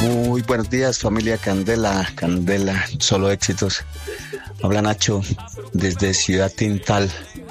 Muy buenos días, familia Candela, solo éxitos. Habla Nacho desde Ciudad Tintal.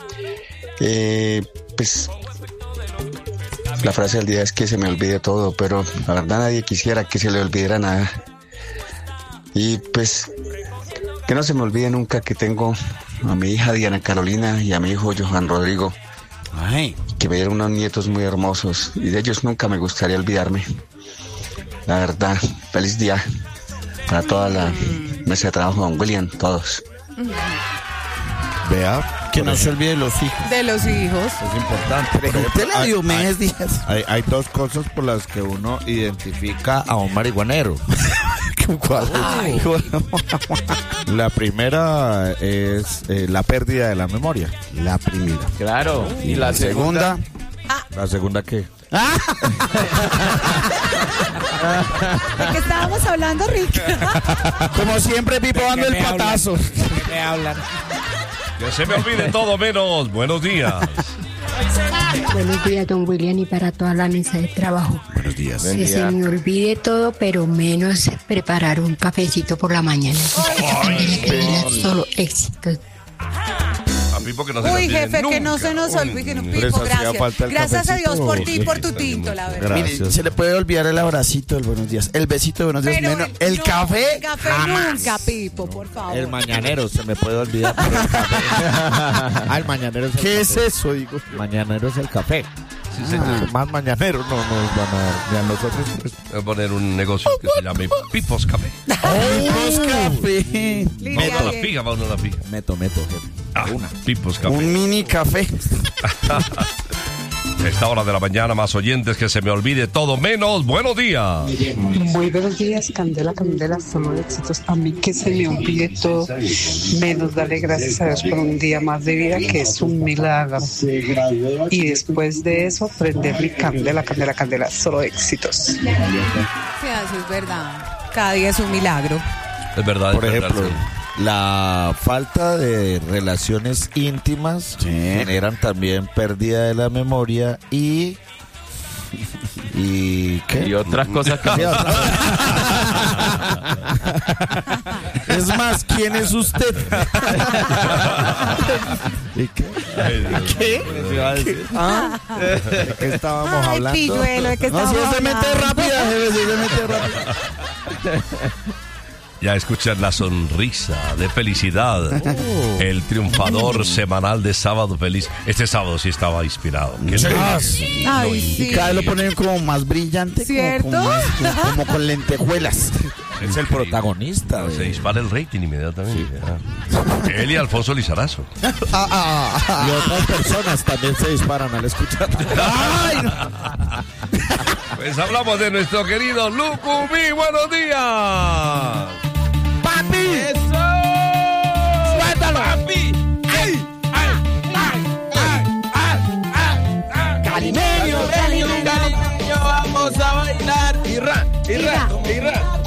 Pues la frase del día es que se me olvide todo, pero la verdad nadie quisiera que se le olvidara nada. Y pues que no se me olvide nunca que tengo a mi hija Diana Carolina y a mi hijo Johan Rodrigo. Ay. Que me dieron unos nietos muy hermosos y de ellos nunca me gustaría olvidarme. La verdad, feliz día para toda la mesa de trabajo, don William, todos. Vea, que no se olvide de los hijos. De los hijos. Es importante. Pregúntele a Diomedes Díaz. Hay dos cosas por las que uno identifica a un marihuanero. ¿Cuál? La primera es la pérdida de la memoria. La primera. Claro. ¿Y la segunda? ¿La segunda qué? ¿De qué estábamos hablando, Rick? Como siempre, Pipo dando el patazo. Me hablan. Que se me olvide todo menos buenos días. Buenos días, don William, y para toda la mesa de trabajo. Buenos días. Que se me olvide todo, pero menos preparar un cafecito por la mañana. Solo éxitos. A Pipo que no se le Uy, olvide jefe, nunca. que no se nos olvide. Les Pipo, hacía gracias. falta el Gracias a Dios por ti y cafecito. por tu tinto, la verdad. Gracias. Mire, se le puede olvidar el abracito del buenos días, el besito de buenos días, Pero menos el no, café. El café jamás. nunca, Pipo, por favor. El mañanero se me puede olvidar. Pero el café. El mañanero es el ¿Qué es café. eso? Digo. Mañanero es el café. Sí, señor. Más mañanero no nos van a dar ni a nosotros. Pues. Voy a poner un negocio que se llame Pipos Café. Pipos Café. Lidia, Vamos a la bien. piga, vamos a la piga. Meto, jefe. Una. Pipos Café. Un mini café. Esta hora de la mañana, más oyentes, que se me olvide todo menos buenos días. Muy buenos días, Candela, solo éxitos. A mí que se me olvide todo, menos darle gracias a Dios por un día más de vida, que es un milagro. Y después de eso, prender mi candela, solo éxitos. Sí, eso es verdad. Cada día es un milagro. Es verdad. Por es verdad, ejemplo, sí. la falta de relaciones íntimas generan también pérdida de la memoria y ¿qué? Y otras cosas que Es más, ¿quién es usted? ¿Y qué? ¿De qué estábamos Ay, hablando? pilluelo, ¿de qué No, si estamos se mete hablando? rápida, jefe, si se mete rápida. Ya escuchan la sonrisa de felicidad. El triunfador semanal de Sábado Feliz. Este sábado sí estaba inspirado. ¿Qué tal? Ay, Y sí. cada vez lo ponen como más brillante, ¿Cierto? como con lentejuelas. Es el protagonista. Se dispara el rating inmediatamente. Ah. Él y Alfonso Lizarazo. Y otras personas también se disparan al escuchar. Pues hablamos de nuestro querido Lucumí. ¡Buenos días! ¡Papi! ¡Eso! ¡Suéltalo! ¡Papi! ¡Ay! ¡Carimeño! Cariño, vamos a bailar. Y ra.